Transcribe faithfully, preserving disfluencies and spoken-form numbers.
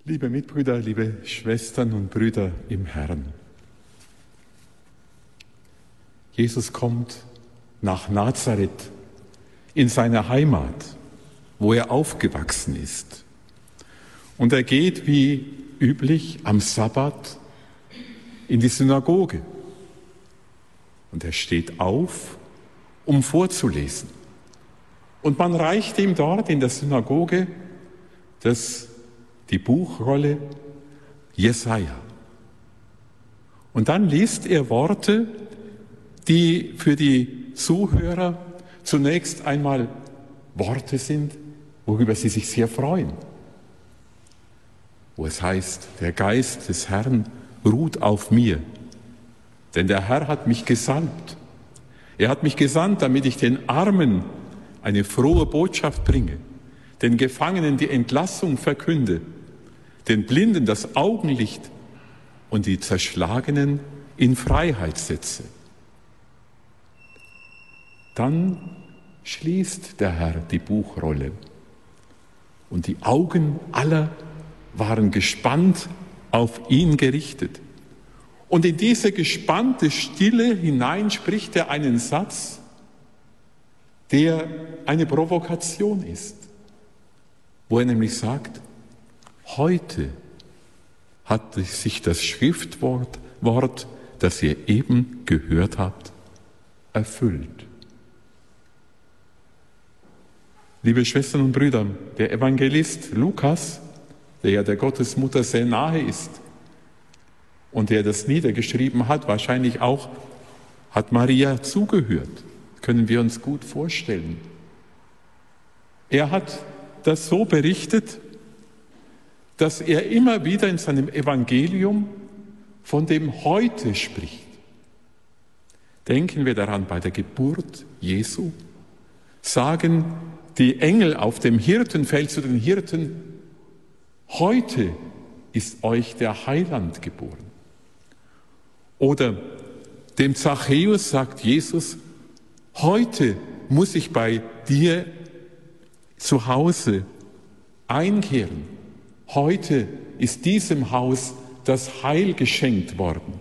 Liebe Mitbrüder, liebe Schwestern und Brüder im Herrn. Jesus kommt nach Nazareth in seine Heimat, wo er aufgewachsen ist. Und er geht wie üblich am Sabbat in die Synagoge. Und er steht auf, um vorzulesen. Und man reicht ihm dort in der Synagoge das, die Buchrolle Jesaja. Und dann liest er Worte, die für die Zuhörer zunächst einmal Worte sind, worüber sie sich sehr freuen. Wo es heißt, der Geist des Herrn ruht auf mir, denn der Herr hat mich gesalbt. Er hat mich gesandt, damit ich den Armen eine frohe Botschaft bringe, den Gefangenen die Entlassung verkünde, den Blinden das Augenlicht und die Zerschlagenen in Freiheit setze. Dann schließt der Herr die Buchrolle und die Augen aller waren gespannt auf ihn gerichtet. Und in diese gespannte Stille hinein spricht er einen Satz, der eine Provokation ist, wo er nämlich sagt, heute hat sich das Schriftwort, Wort, das ihr eben gehört habt, erfüllt. Liebe Schwestern und Brüder, der Evangelist Lukas, der ja der Gottesmutter sehr nahe ist und der das niedergeschrieben hat, wahrscheinlich auch, hat Maria zugehört. Können wir uns gut vorstellen. Er hat das so berichtet, dass er immer wieder in seinem Evangelium von dem Heute spricht. Denken wir daran, bei der Geburt Jesu sagen die Engel auf dem Hirtenfeld zu den Hirten, heute ist euch der Heiland geboren. Oder dem Zachäus sagt Jesus, heute muss ich bei dir zu Hause einkehren. Heute ist diesem Haus das Heil geschenkt worden.